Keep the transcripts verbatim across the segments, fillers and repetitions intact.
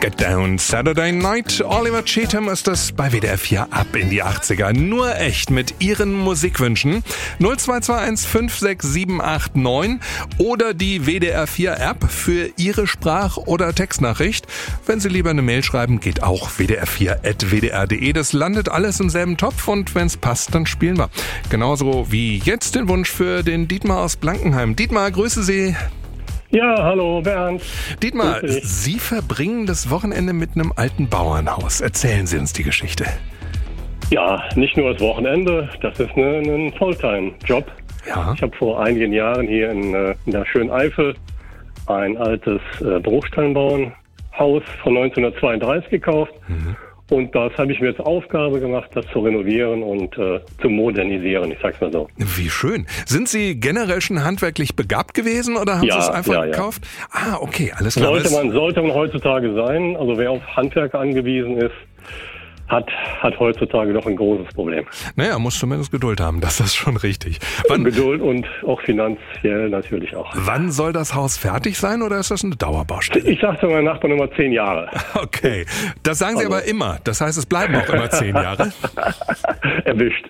Get Down Saturday Night. Oliver Cheetham ist es bei W D R vier ab in die achtziger. Nur echt mit Ihren Musikwünschen. null zwei zwei eins fünf sechs sieben acht neun oder die W D R vier App für Ihre Sprach- oder Textnachricht. Wenn Sie lieber eine Mail schreiben, geht auch w d r vier at w d r punkt d e. Das landet alles im selben Topf und wenn es passt, dann spielen wir. Genauso wie jetzt den Wunsch für den Dietmar aus Blankenheim. Dietmar, grüße Sie. Ja, hallo Bernd. Dietmar, Sie verbringen das Wochenende mit einem alten Bauernhaus. Erzählen Sie uns die Geschichte. Ja, nicht nur das Wochenende, das ist eine, ein Fulltime-Job. Ja. Ich habe vor einigen Jahren hier in, in der schönen Eifel ein altes äh, Bruchsteinbauernhaus von neunzehnhundertzweiunddreißig gekauft. Mhm. Und das habe ich mir als Aufgabe gemacht, das zu renovieren und äh, zu modernisieren, ich sag's mal so. Wie schön. Sind Sie generell schon handwerklich begabt gewesen oder haben ja, Sie es einfach ja, gekauft? Ja. Ah, okay, alles klar. Sollte man, sollte man heutzutage sein, also wer auf Handwerker angewiesen ist, hat, hat heutzutage doch ein großes Problem. Naja, muss zumindest Geduld haben, das ist schon richtig. Wann, Geduld und auch finanziell natürlich auch. Wann soll das Haus fertig sein oder ist das eine Dauerbaustelle? Ich sagte meinem Nachbarn immer zehn Jahre. Okay, das sagen Sie also. aber immer. Das heißt, es bleiben auch immer zehn Jahre. Erwischt.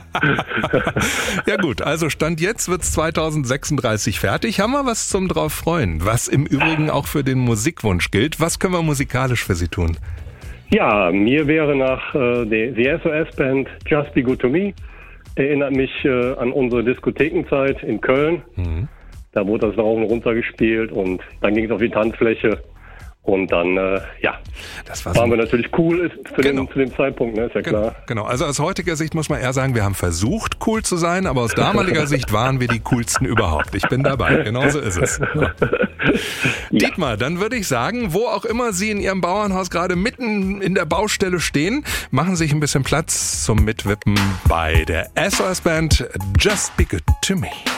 Ja gut, also Stand jetzt wird's zweitausendsechsunddreißig fertig. Haben wir was zum drauf freuen, was im Übrigen auch für den Musikwunsch gilt. Was können wir musikalisch für Sie tun? Ja, mir wäre nach äh, der die S O S-Band Just Be Good To Me, erinnert mich äh, an unsere Diskothekenzeit in Köln. Mhm. Da wurde das rauf und runter gespielt und dann ging es auf die Tanzfläche. Und dann, äh, ja, das war waren so wir natürlich cool zu, genau. dem, zu dem Zeitpunkt, ne? Ist ja klar. Genau, also aus heutiger Sicht muss man eher sagen, wir haben versucht, cool zu sein, aber aus damaliger Sicht waren wir die coolsten überhaupt. Ich bin dabei, genauso ist es. Ja. Dietmar, dann würde ich sagen, wo auch immer Sie in Ihrem Bauernhaus gerade mitten in der Baustelle stehen, machen Sie sich ein bisschen Platz zum Mitwippen bei der S O S-Band Just Be Good To Me.